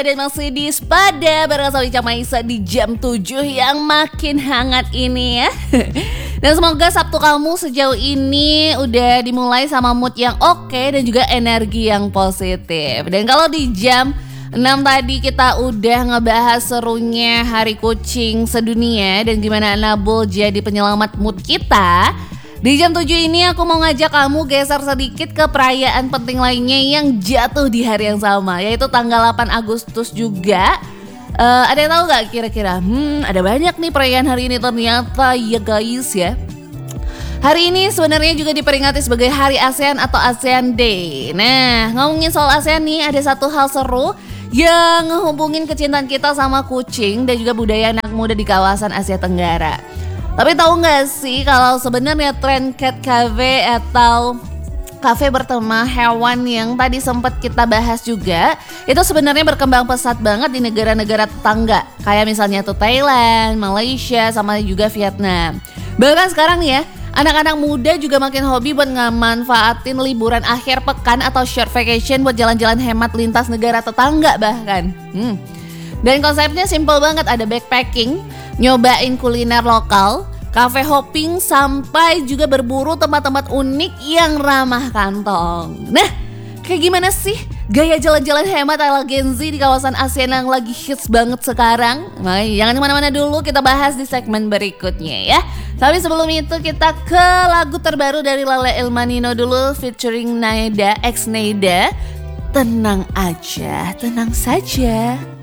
Dan masih di Spada bareng sama Ica Maisa di jam 7 yang makin hangat ini ya. Dan semoga Sabtu kamu sejauh ini udah dimulai sama mood yang oke dan juga energi yang positif. Dan kalau di jam 6 tadi kita udah ngebahas serunya Hari Kucing sedunia dan gimana Nabul jadi penyelamat mood kita. Di jam 7 ini aku mau ngajak kamu geser sedikit ke perayaan penting lainnya yang jatuh di hari yang sama, yaitu tanggal 8 Agustus juga. Ada yang tahu gak kira-kira? Ada banyak nih perayaan hari ini ternyata ya guys ya. Hari ini sebenarnya juga diperingati sebagai Hari ASEAN atau ASEAN Day. Nah, ngomongin soal ASEAN nih, ada satu hal seru yang ngehubungin kecintaan kita sama kucing dan juga budaya anak muda di kawasan Asia Tenggara. Tapi tahu nggak sih kalau sebenarnya tren cat cafe atau kafe bertema hewan yang tadi sempat kita bahas juga itu sebenarnya berkembang pesat banget di negara-negara tetangga kayak misalnya tuh Thailand, Malaysia sama juga Vietnam. Bahkan sekarang ya anak-anak muda juga makin hobi buat ngemanfaatin liburan akhir pekan atau short vacation buat jalan-jalan hemat lintas negara tetangga bahkan. Dan konsepnya simple banget, ada backpacking, nyobain kuliner lokal, cafe hopping, sampai juga berburu tempat-tempat unik yang ramah kantong. Nah, kayak gimana sih gaya jalan-jalan hemat ala Gen Z di kawasan ASEAN yang lagi hits banget sekarang? Makanya jangan kemana-mana dulu, kita bahas di segmen berikutnya ya. Tapi sebelum itu kita ke lagu terbaru dari Lale Ilmanino dulu featuring Naida, ex Naida. Tenang aja, tenang saja.